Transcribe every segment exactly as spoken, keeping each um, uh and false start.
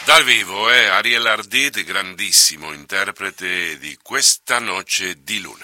Dal vivo è Ariel Ardit, grandissimo interprete di Questa noce di luna.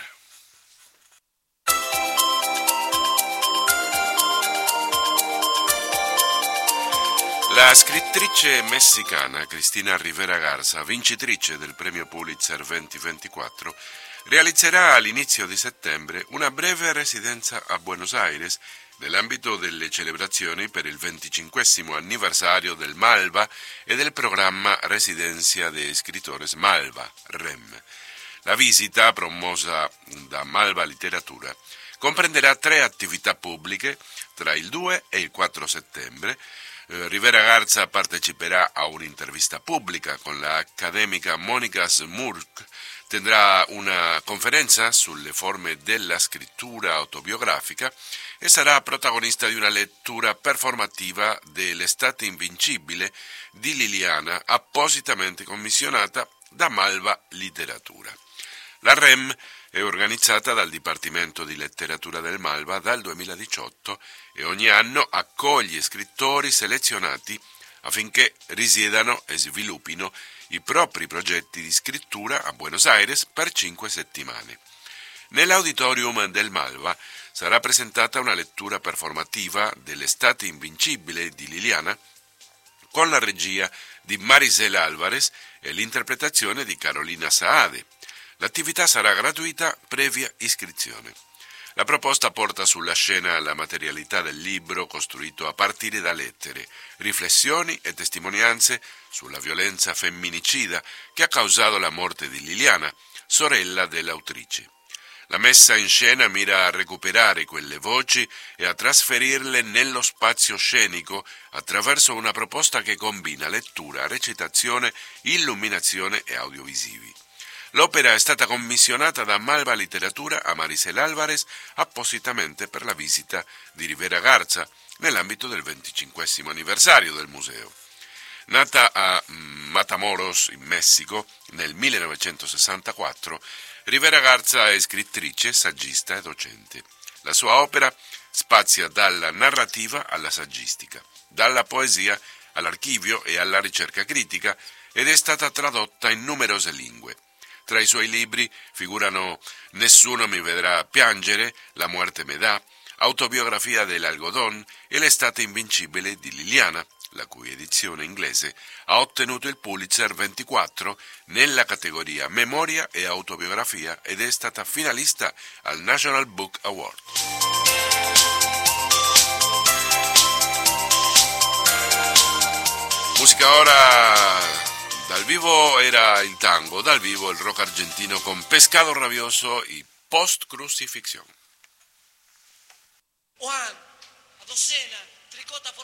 La scrittrice messicana Cristina Rivera Garza, vincitrice del premio Pulitzer duemilaventiquattro, realizzerà all'inizio di settembre una breve residenza a Buenos Aires nell'ambito delle celebrazioni per il venticinquesimo anniversario del Malva e del programma Residencia de Escritores Malva, R E M. La visita, promossa da Malva Literatura, comprenderà tre attività pubbliche tra il due e il quattro settembre. Eh, Rivera Garza parteciperà a un'intervista pubblica con la accademica Monica Smurk, tendrà una conferenza sulle forme della scrittura autobiografica e sarà protagonista di una lettura performativa dell'Estate invincibile di Liliana, appositamente commissionata da Malva Literatura. La R E M è organizzata dal Dipartimento di Letteratura del Malva dal duemiladiciotto e ogni anno accoglie scrittori selezionati affinché risiedano e sviluppino i propri progetti di scrittura a Buenos Aires per cinque settimane. Nell'auditorium del Malva sarà presentata una lettura performativa dell'Estate invincibile di Liliana con la regia di Marisela Álvarez e l'interpretazione di Carolina Saade. L'attività sarà gratuita previa iscrizione. La proposta porta sulla scena la materialità del libro costruito a partire da lettere, riflessioni e testimonianze sulla violenza femminicida che ha causato la morte di Liliana, sorella dell'autrice. La messa in scena mira a recuperare quelle voci e a trasferirle nello spazio scenico attraverso una proposta che combina lettura, recitazione, illuminazione e audiovisivi. L'opera è stata commissionata da Malva Literatura a Marisela Álvarez appositamente per la visita di Rivera Garza nell'ambito del venticinquesimo anniversario del museo. Nata a Matamoros, in Messico, nel millenovecentosessantaquattro, Rivera Garza è scrittrice, saggista e docente. La sua opera spazia dalla narrativa alla saggistica, dalla poesia all'archivio e alla ricerca critica ed è stata tradotta in numerose lingue. Tra i suoi libri figurano Nessuno mi vedrà piangere, La muerte me dà, Autobiografia dell'algodón e L'estate invincibile di Liliana, la cui edizione inglese ha ottenuto il Pulitzer ventiquattro nella categoria Memoria e Autobiografia ed è stata finalista al National Book Award. Musica ora. Dal vivo era il tango, dal vivo il rock argentino con Pescado Rabioso y Post Crucifixión. Juan, a docena, tricota por